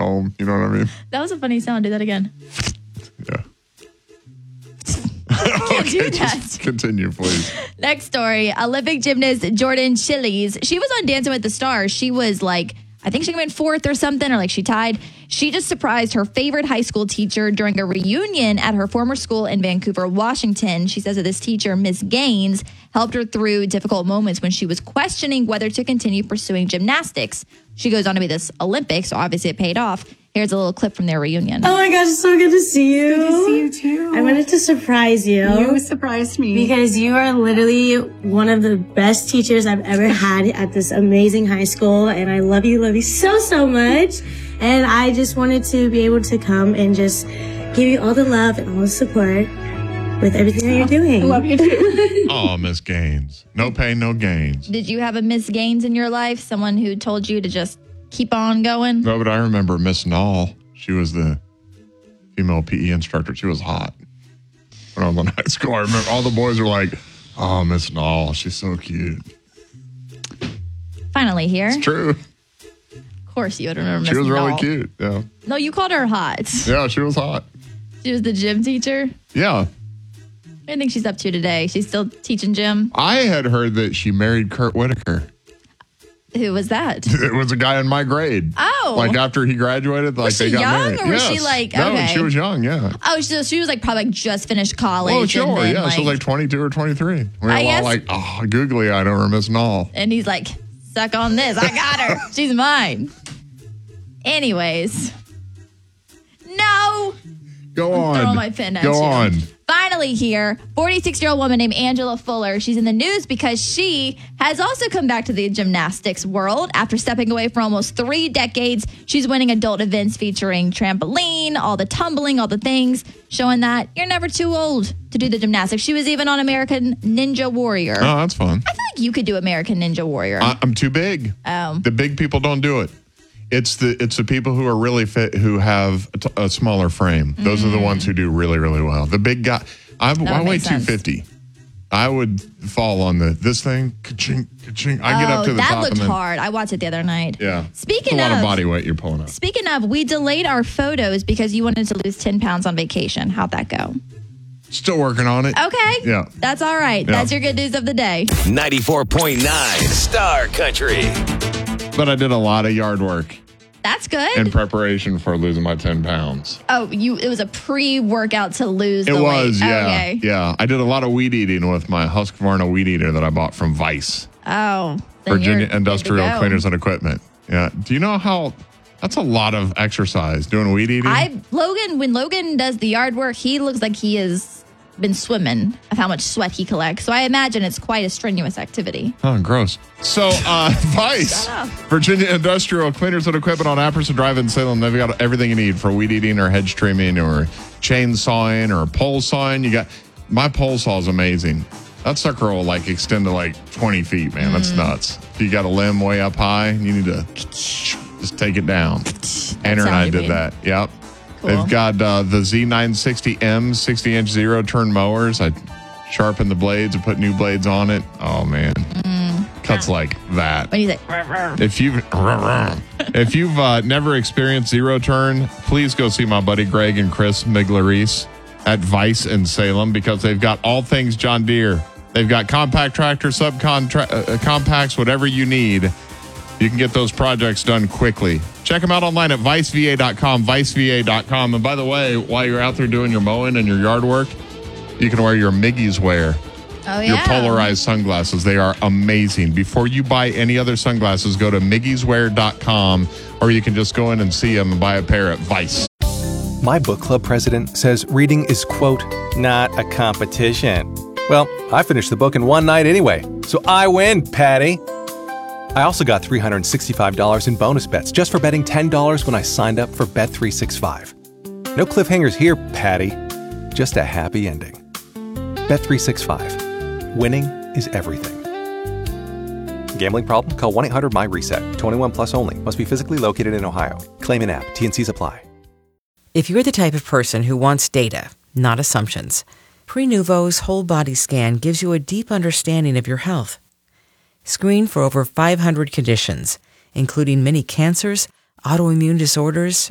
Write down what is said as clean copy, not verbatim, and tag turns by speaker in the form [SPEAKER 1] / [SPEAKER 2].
[SPEAKER 1] home. You know what I mean?
[SPEAKER 2] That was a funny sound. Do that again.
[SPEAKER 1] Yeah.
[SPEAKER 2] Can't do that.
[SPEAKER 1] Just continue, please.
[SPEAKER 2] Next story. Olympic gymnast Jordan Chiles. She was on Dancing with the Stars. She was like, I think she came in fourth or something, or like she tied. She just surprised her favorite high school teacher during a reunion at her former school in Vancouver, Washington. She says that this teacher, Miss Gaines, helped her through difficult moments when she was questioning whether to continue pursuing gymnastics. She goes on to be this Olympic, so obviously it paid off. Here's a little clip from their reunion.
[SPEAKER 3] Oh my gosh, it's so good to see you.
[SPEAKER 4] Good to see you too.
[SPEAKER 3] I wanted to surprise you.
[SPEAKER 4] You surprised me.
[SPEAKER 3] Because you are literally one of the best teachers I've ever had at this amazing high school. And I love you so, so much. And I just wanted to be able to come and just give you all the love and all the support with everything that you're doing.
[SPEAKER 4] I love you too.
[SPEAKER 1] Oh, Miss Gaines. No pain, no gains.
[SPEAKER 2] Did you have a Miss Gaines in your life? Someone who told you to just keep on going?
[SPEAKER 1] No, but I remember Miss Nall. She was the female PE instructor. She was hot when I was in high school. I remember all the boys were like, oh, Miss Nall, she's so cute.
[SPEAKER 2] Finally here.
[SPEAKER 1] It's true.
[SPEAKER 2] Of course you would remember Miss
[SPEAKER 1] She was really
[SPEAKER 2] Null.
[SPEAKER 1] cute. Yeah.
[SPEAKER 2] No, you called her hot.
[SPEAKER 1] Yeah, she was hot.
[SPEAKER 2] She was the gym teacher.
[SPEAKER 1] Yeah.
[SPEAKER 2] What do you think she's up to today? She's still teaching gym?
[SPEAKER 1] I had heard that she married Kurt Whitaker.
[SPEAKER 2] Who was that?
[SPEAKER 1] It was a guy in my grade.
[SPEAKER 2] Oh.
[SPEAKER 1] Like after he graduated, like
[SPEAKER 2] Was
[SPEAKER 1] they
[SPEAKER 2] she
[SPEAKER 1] got
[SPEAKER 2] young,
[SPEAKER 1] married.
[SPEAKER 2] or was she like,
[SPEAKER 1] No,
[SPEAKER 2] okay.
[SPEAKER 1] she was young, yeah.
[SPEAKER 2] Oh, so she was like probably like just finished college.
[SPEAKER 1] Oh, sure,
[SPEAKER 2] and then,
[SPEAKER 1] yeah. She was like 22 or 23. We were
[SPEAKER 2] I
[SPEAKER 1] all
[SPEAKER 2] guess-
[SPEAKER 1] like, oh, googly eyed over Miss Nall.
[SPEAKER 2] And he's like, suck on this. I got her. She's mine. Anyways. No.
[SPEAKER 1] Go on.
[SPEAKER 2] Throw my pen at
[SPEAKER 1] Go
[SPEAKER 2] you.
[SPEAKER 1] on.
[SPEAKER 2] Finally here, 46-year-old woman named Angela Fuller. She's in the news because she has also come back to the gymnastics world after stepping away for almost 3 decades. She's winning adult events featuring trampoline, all the tumbling, all the things, showing that you're never too old to do the gymnastics. She was even on American Ninja Warrior.
[SPEAKER 1] Oh, that's fun.
[SPEAKER 2] I feel like you could do American Ninja Warrior.
[SPEAKER 1] I'm too big.
[SPEAKER 2] Oh.
[SPEAKER 1] The big people don't do it. It's the people who are really fit who have a smaller frame. Those are the ones who do really, really well. The big guy, I weigh
[SPEAKER 2] makes sense.
[SPEAKER 1] 250. I would fall on this thing. Ka-chink, ka-chink. I get up to the
[SPEAKER 2] that
[SPEAKER 1] top.
[SPEAKER 2] looked
[SPEAKER 1] and then,
[SPEAKER 2] hard. I watched it the other night.
[SPEAKER 1] Yeah.
[SPEAKER 2] Speaking
[SPEAKER 1] It's a lot
[SPEAKER 2] of
[SPEAKER 1] of body weight you're pulling up.
[SPEAKER 2] Speaking of, we delayed our photos because you wanted to lose 10 pounds on vacation. How'd that go?
[SPEAKER 1] Still working on it.
[SPEAKER 2] Okay.
[SPEAKER 1] Yeah.
[SPEAKER 2] That's all right.
[SPEAKER 1] Yeah.
[SPEAKER 2] That's your good news of the day.
[SPEAKER 5] 94.9 Star Country.
[SPEAKER 1] But I did a lot of yard work
[SPEAKER 2] That's good.
[SPEAKER 1] in preparation for losing my 10 pounds.
[SPEAKER 2] It was a pre-workout to lose
[SPEAKER 1] It
[SPEAKER 2] the weight.
[SPEAKER 1] was, yeah.
[SPEAKER 2] Okay.
[SPEAKER 1] Yeah. I did a lot of weed eating with my Husqvarna weed eater that I bought from Vice.
[SPEAKER 2] Oh. then
[SPEAKER 1] Virginia
[SPEAKER 2] you're good to
[SPEAKER 1] Industrial
[SPEAKER 2] go.
[SPEAKER 1] Cleaners and Equipment. Yeah. Do you know how that's a lot of exercise doing weed eating?
[SPEAKER 2] When Logan does the yard work, he looks like he has been swimming of how much sweat he collects. So I imagine it's quite a strenuous activity.
[SPEAKER 1] Oh, gross. So, Vice,
[SPEAKER 2] Shut up.
[SPEAKER 1] Virginia Industrial Cleaners and Equipment on Apperson Drive in Salem. They've got everything you need for weed eating or hedge trimming or chainsawing or pole sawing. My pole saw is amazing. That sucker will like extend to like 20 feet, man. That's nuts. If you got a limb way up high, you need to just take it down. Anna and I
[SPEAKER 2] sound you
[SPEAKER 1] did
[SPEAKER 2] mean.
[SPEAKER 1] that. Yep.
[SPEAKER 2] Cool.
[SPEAKER 1] They've got the Z960M 60-inch zero-turn mowers. I sharpened the blades and put new blades on it. Oh, man. Cuts like that.
[SPEAKER 2] When you say,
[SPEAKER 1] If you've never experienced zero turn, please go see my buddy Greg and Chris Miglaris at Vice in Salem because they've got all things John Deere. They've got compact tractors, compacts, whatever you need. You can get those projects done quickly. Check them out online at viceva.com, viceva.com. And by the way, while you're out there doing your mowing and your yard work, you can wear your Miggy's wear.
[SPEAKER 2] oh,
[SPEAKER 1] Your
[SPEAKER 2] yeah.
[SPEAKER 1] polarized sunglasses. They are amazing. Before you buy any other sunglasses, go to miggy'swear.com or you can just go in and see them and buy a pair at Vice.
[SPEAKER 6] My book club president says reading is, quote, not a competition. Well, I finished the book in one night anyway, so I win, Patty. I also got $365 in bonus bets just for betting $10 when I signed up for Bet365. No cliffhangers here, Patty. Just a happy ending. Bet365. Winning is everything. Gambling problem? Call 1-800-MY-RESET. 21 plus only. Must be physically located in Ohio. Claim in app. T&Cs apply.
[SPEAKER 7] If you're the type of person who wants data, not assumptions, Prenuvo's whole body scan gives you a deep understanding of your health. Screen for over 500 conditions, including many cancers, autoimmune disorders,